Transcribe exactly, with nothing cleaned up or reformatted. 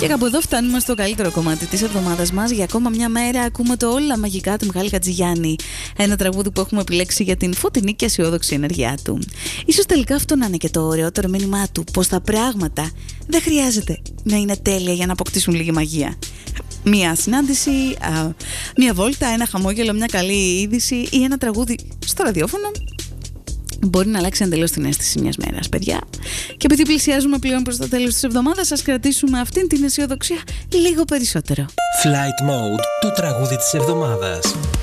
Και κάπου εδώ φτάνουμε στο καλύτερο κομμάτι της εβδομάδας μας. Για ακόμα μια μέρα ακούμε το Όλα Μαγικά του Μιχάλη Χατζηγιάννη. Ένα τραγούδι που έχουμε επιλέξει για την φωτεινή και αισιόδοξη ενέργειά του. Ίσως τελικά αυτό να είναι και το ωραιότερο μήνυμά του, πως τα πράγματα δεν χρειάζεται να είναι τέλεια για να αποκτήσουν λίγη μαγεία. Μία συνάντηση, α, μία βόλτα, ένα χαμόγελο, μια καλή είδηση ή ένα τραγούδι στο ραδιόφωνο μπορεί να αλλάξει εντελώς την αίσθηση μιας μέρας, παιδιά. Και επειδή πλησιάζουμε πλέον προς το τέλος της εβδομάδας, σας κρατήσουμε αυτήν την αισιοδοξία λίγο περισσότερο. Flight Mode, το τραγούδι της εβδομάδας.